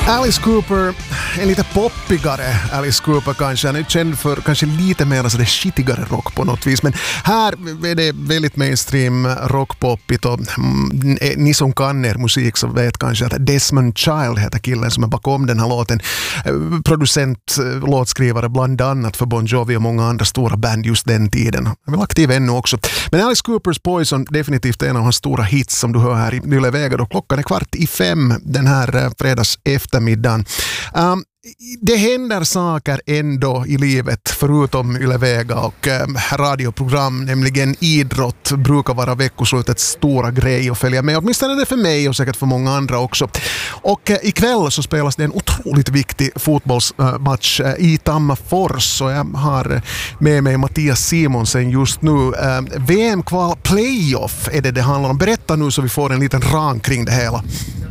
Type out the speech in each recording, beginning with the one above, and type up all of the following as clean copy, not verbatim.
Alice Cooper, en lite poppigare Alice Cooper kanske. Han är känd för kanske lite mer så det skitigare rock på något vis. Men här är det väldigt mainstream rockpoppigt och ni som kan er musik så vet kanske att Desmond Child heter killen som är bakom den här låten. Producent, låtskrivare bland annat för Bon Jovi och många andra stora band just den tiden. Han är väl aktiv ännu också. Men Alice Coopers Poison, definitivt en av hans stora hits som du hör här i Yle Vega. Då klockan är 4:45 den här fredags eftermiddagen. Det händer saker ändå i livet förutom Yle Vega och radioprogram, nämligen idrott brukar vara veckoslutets stora grej att följa med. Åtminstone är det för mig och säkert för många andra också. Och ikväll så spelas det en otroligt viktig fotbollsmatch i Tammerfors och jag har med mig Mattias Simonsen just nu. VM-kval playoff är det handlar om. Berätta nu så vi får en liten ram kring det hela.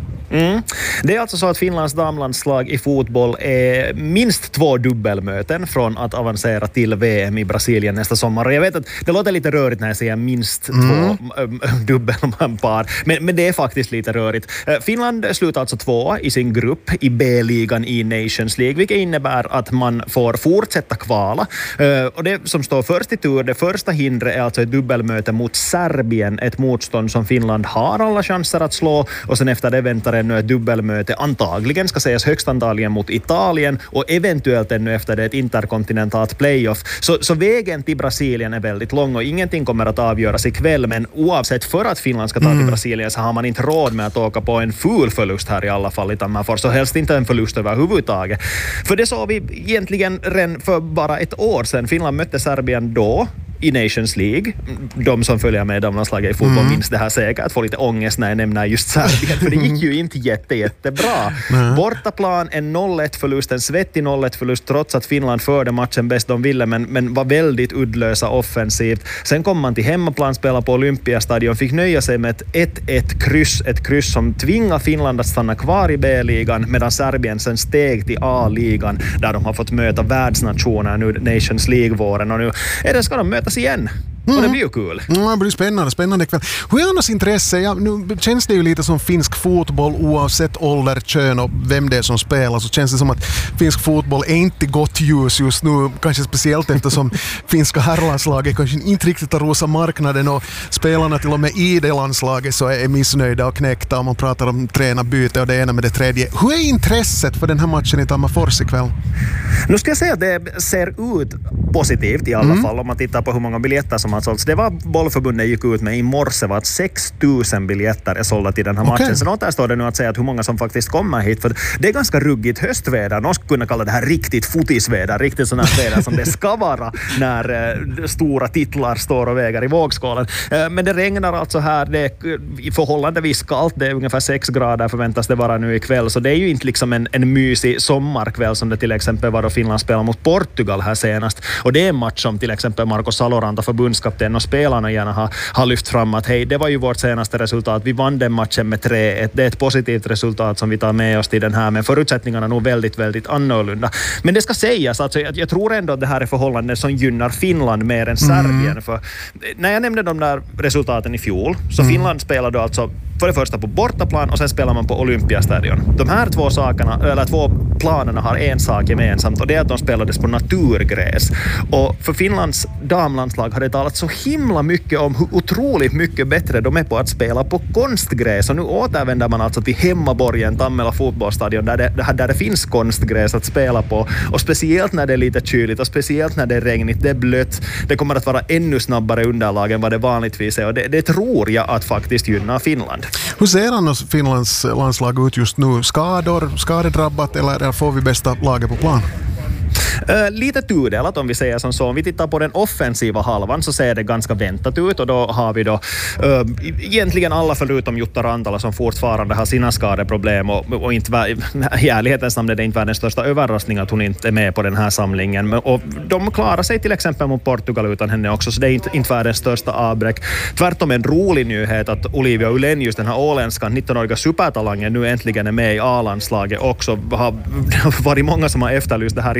Det är alltså så att Finlands damlandslag i fotboll är minst 2 dubbelmöten från att avancera till VM i Brasilien nästa sommar. Och jag vet att det låter lite rörigt när jag säger minst 2 dubbelpar, men det är faktiskt lite rörigt. Finland slutar alltså 2 i sin grupp i B-ligan i Nations League, vilket innebär att man får fortsätta kvala. Och det som står först i tur, det första hindret är alltså ett dubbelmöte mot Serbien, ett motstånd som Finland har alla chanser att slå, och sen efter det väntar ännu ett dubbelmöte, antagligen ska sägas högst antagligen mot Italien och eventuellt ännu efter det ett interkontinentalt playoff. Så vägen till Brasilien är väldigt lång och ingenting kommer att avgöras ikväll, men oavsett för att Finland ska ta till Brasilien så har man inte råd med att åka på en full förlust här i alla fall i Tammerfors, så helst inte en förlust överhuvudtaget. För det såg vi egentligen redan för bara ett år sedan. Finland mötte Serbien då i Nations League. De som följer med damlandslaget i fotboll minns det här säkert, att få lite ångest när jag nämner just Serbien, för det gick ju inte jättebra. Bortaplan, en 0-1-förlust, en svettig 0-1-förlust trots att Finland förde matchen bäst de ville, men var väldigt uddlösa offensivt. Sen kom man till hemmaplan, spela på Olympiastadion, fick nöja sig med ett kryss som tvingar Finland att stanna kvar i B-ligan, medan Serbien sen steg till A-ligan där de har fått möta världsnationer nu Nations League-våren, och nu ska de mötas igen. Och det blir ju kul. Det blir spännande kväll. Hur är annars intresse? Ja, nu känns det ju lite som finsk fotboll oavsett ålder, kön och vem det är som spelar, så känns det som att finsk fotboll är inte gott ljus just nu, kanske speciellt eftersom finska herrlandslaget kanske inte riktigt har rosa marknaden och spelarna till och med i det landslaget så är missnöjda och knäckta, och man pratar om tränarbyte och det ena med det tredje. Hur är intresset för den här matchen i Tammerfors ikväll? Nu ska jag säga att det ser ut positivt i alla fall om man tittar på hur många biljetter som har sålts. Det var bollförbundet gick ut med i morse var att 6 000 biljetter är sålda till den här matchen. Sen återstår det nu att säga att hur många som faktiskt kommer hit, för det är ganska ruggigt höstväder. Någon skulle kunna kalla det här riktigt fotisväder, riktigt sådana väder som det ska vara när stora titlar står och väger i vågskålen. Men det regnar alltså här, det är förhållandevis kallt, det är ungefär 6 grader förväntas det vara nu ikväll, så det är ju inte liksom en mysig sommarkväll som det till exempel var då Finland spelade mot Portugal här senast. Och det är en match som till exempel Marco Saloranta, förbundskapten, och spelarna gärna har lyft fram att hej, det var ju vårt senaste resultat. Vi vann den matchen med 3-1. Det är ett positivt resultat som vi tar med oss till den här, men förutsättningarna är nog väldigt, väldigt annorlunda. Men det ska sägas, alltså, jag tror ändå att det här är förhållanden som gynnar Finland mer än Serbien. För när jag nämnde de där resultaten i fjol, så Finland spelade alltså för det första på bortaplan och sen spelar man på Olympiastadion. De här två planerna har en sak gemensamt, och det är att de spelades på naturgräs. Och för Finlands damlandslag har det talat så himla mycket om hur otroligt mycket bättre de är på att spela på konstgräs. Och nu återvänder man alltså till hemmaborgen Tammela fotbollsstadion där det finns konstgräs att spela på. Och speciellt när det är lite kyligt och speciellt när det är regnigt, det är blött. Det kommer att vara ännu snabbare underlag än vad det vanligtvis är. Och det tror jag att faktiskt gynnar Finland. Hur ser annars Finlands landslag ut just nu? Skadedrabbat eller får vi bästa laget på plan? Lite tudelat om vi säger som så. Om vi tittar på den offensiva halvan så ser det ganska väntat ut, och då har vi då egentligen alla förutom Jutta Rantala som fortfarande har sina skadeproblem, och inte i ärlighetens namn är det inte världens största överraskning att hon inte är med på den här samlingen. Och de klarar sig till exempel mot Portugal utan henne också, så det är inte världens största avbräck. Tvärtom en rolig nyhet att Olivia Ylenius, den här åländskan 19-åriga supertalangen, nu äntligen är med i A-landslaget också. Det har varit många som har efterlyst det här i flera år.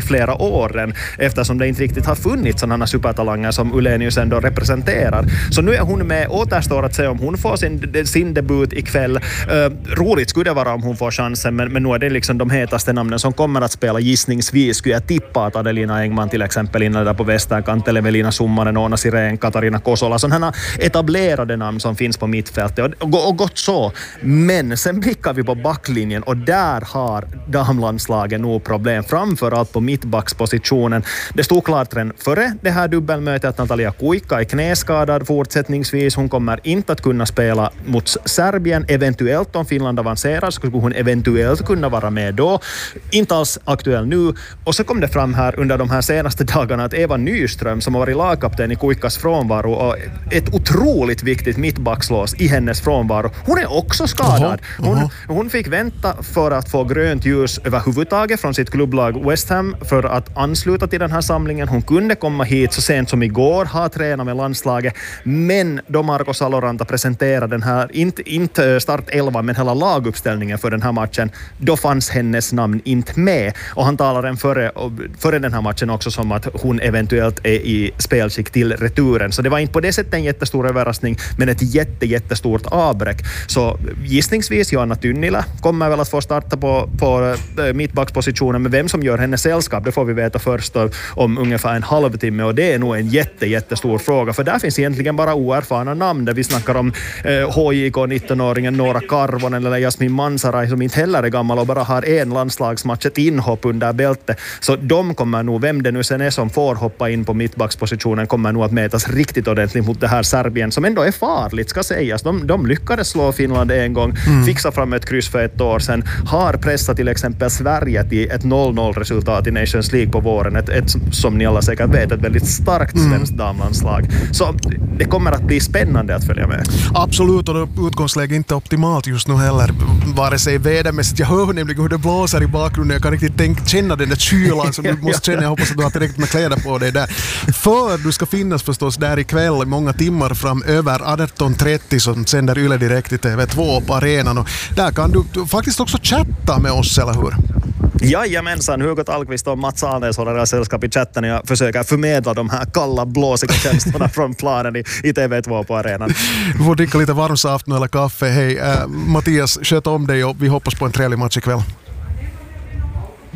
åren eftersom det inte riktigt har funnits sådana supertalanger som Ulenius ändå representerar. Så nu är hon med, återstår att se om hon får sin debut ikväll. Roligt skulle det vara om hon får chansen, men nu är det liksom de hetaste namnen som kommer att spela. Gissningsvis skulle jag tippa att Adelina Engman till exempel innan där på västerkant, eller Evelina Summanen, Oona Sirén, Katarina Kosola, sådana etablerade namn som finns på mittfältet och gott så. Men sen blickar vi på backlinjen och där har damlandslagen nog problem, framförallt på mittbackspositionen. Det stod klart redan före det här dubbelmötet att Natalia Kuikka är knäskadad fortsättningsvis. Hon kommer inte att kunna spela mot Serbien. Eventuellt om Finland avancerar så skulle hon eventuellt kunna vara med då. Inte alls aktuell nu. Och så kom det fram här under de här senaste dagarna att Eva Nyström, som har varit lagkapten i Kuikkas frånvaro och ett otroligt viktigt mittbackslås i hennes frånvaro, hon är också skadad. Hon fick vänta för att få grönt ljus överhuvudtaget från sitt klubblag West Ham för att ansluta till den här samlingen. Hon kunde komma hit så sent som igår, ha tränat med landslaget, men då Marco Saloranta presenterade den här, inte startelva men hela laguppställningen för den här matchen, då fanns hennes namn inte med. Och han talade före den här matchen också som att hon eventuellt är i spelskick till returen. Så det var inte på det sättet en jättestor överraskning, men ett jättestort avbräck. Så gissningsvis Joanna Tynnilä kommer väl att få starta på mittbackspositionen, men vem som gör hennes sällskap, det får vi veta först om ungefär en halvtimme, och det är nog en jättestor fråga, för där finns egentligen bara oerfarna namn, där vi snackar om HJK 19-åringen Nora Karvonen eller Jasmin Mansarai som inte heller är gammal och bara har en landslagsmatch, ett inhopp under bältet. Så de kommer nog, vem det nu sen är som får hoppa in på mittbackspositionen, kommer nog att mätas riktigt ordentligt mot det här Serbien som ändå är farligt, ska sägas. De lyckades slå Finland en gång, fixa fram ett kryss för ett år sedan, har pressat till exempel Sverige till ett 0-0-resultat i Nations League på våren, ett som ni alla säkert vet, ett väldigt starkt svenskt damlandslag. Så det kommer att bli spännande att följa med. Absolut, och utgångsläget är inte optimalt just nu heller, vare sig vädermässigt. Jag hör nämligen hur det blåser i bakgrunden. Jag kan riktigt känna den där kylan som du måste känna. Jag hoppas att du har tillräckligt med kläder på dig där. För du ska finnas förstås där ikväll många timmar framöver 18.30 som sänder Yle direkt i TV2 på arenan. Och där kan du faktiskt också chatta med oss, eller hur? Jajamensan, Hugo Tallqvist och Mats Alnes håller sällskap i chatten och jag försöker förmedla de här kalla, blåsiga känslorna från planen i TV2 på arenan. Du får dricka lite varmsaft eller kaffe. Hej, Mattias, sköt om dig och vi hoppas på en trevlig match ikväll.